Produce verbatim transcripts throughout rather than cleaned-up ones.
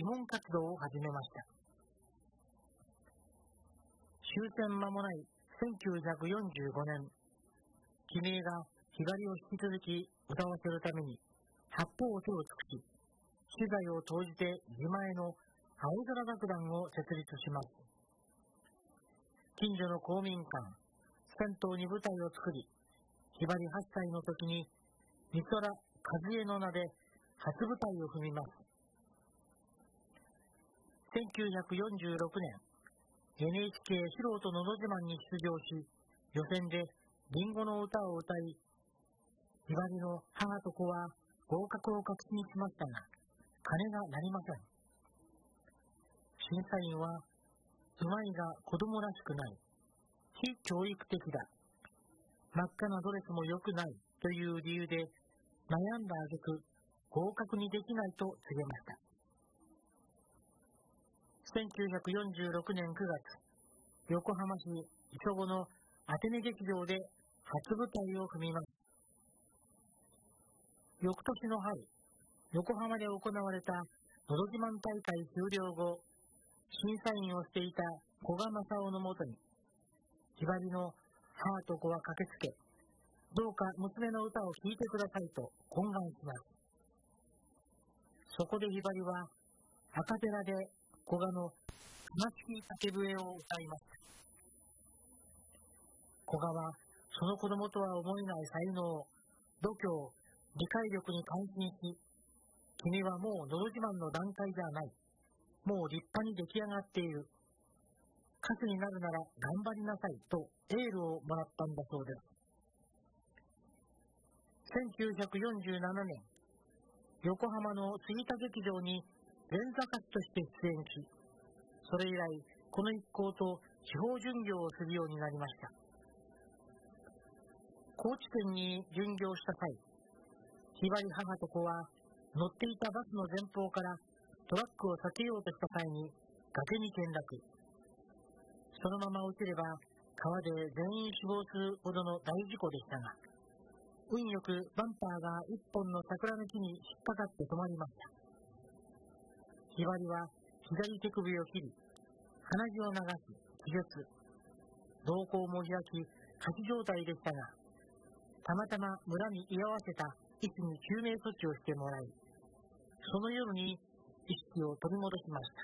問活動を始めました。終戦間もないせんきゅうひゃくよんじゅうごねん、君がひばりを引き続き歌わせるために八方手を尽くし、私財を投じて自前の青空楽団を設立します。近所の公民館、銭湯に舞台を作り、ひばりはっさいの時に美空和恵の名で初舞台を踏みます。せんきゅうひゃくよんじゅうろくねん、エヌエイチケー 素人のど自慢に出場し、予選でリンゴの歌を歌い、ひばりの母と子は合格を確信しましたが、金がなりません。審査員は、うまいが子供らしくない、非教育的だ、真っ赤なドレスも良くないという理由で悩んだ挙句、合格にできないと告げました。せんきゅうひゃくよんじゅうろくねんくがつ、横浜市磯子のアテネ劇場で初舞台を踏みます。翌年の春、横浜で行われたのど自慢大会終了後、審査員をしていた古賀正夫のもとに、ひばりの母と子は駆けつけ、どうか娘の歌を聴いてくださいと懇願します。そこでひばりはアカペラで古賀の悲しき叫笛を歌いました。古賀はその子供とは思えない才能、度胸、理解力に感心し、君はもうのど自慢の段階じゃない、もう立派に出来上がっている、歌手になるなら頑張りなさいとエールをもらったんだそうです。せんきゅうひゃくよんじゅうななねん、横浜の杉田劇場に前座歌手として出演し、それ以来この一行と地方巡業をするようになりました。高知県に巡業した際、ひばり母と子は乗っていたバスの前方からトラックを避けようとした際に崖に転落。そのまま落ちれば川で全員死亡するほどの大事故でしたが、運よくバンパーが一本の桜の木に引っかかって止まりました。ひばりは左手首を切り、鼻血を流し気絶、瞳孔も開き仮死状態でしたが、たまたま村に居合わせた医師に救命措置をしてもらい、その夜に意識を取り戻しました。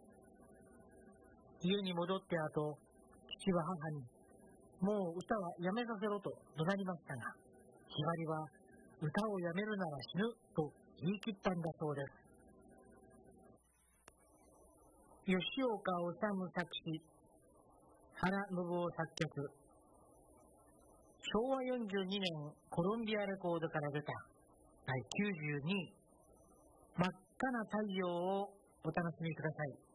家に戻って後、父は母に、もう歌はやめさせろと怒鳴りましたが、ひばりは歌をやめるなら死ぬと言い切ったんだそうです。吉岡治作詞、原信夫作曲。しょうわよんじゅうにねんコロンビアレコードから出ただいきゅうじゅうにい、真っ赤な太陽をお楽しみください。